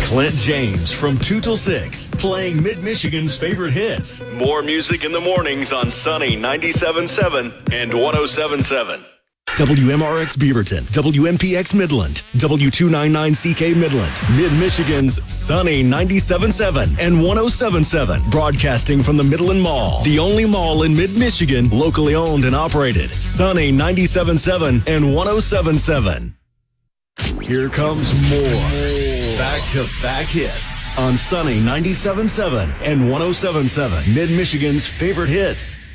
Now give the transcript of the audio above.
Clint James from 2 till 6, playing Mid-Michigan's favorite hits. More music in the mornings on Sunny 97.7 and 107.7. WMRX Beaverton, WMPX Midland, W299CK Midland, Mid-Michigan's Sunny 97.7 and 107.7, broadcasting from the Midland Mall, the only mall in Mid-Michigan, locally owned and operated. Sunny 97.7 and 107.7. Here comes more back-to-back hits on Sunny 97.7 and 107.7, Mid-Michigan's favorite hits.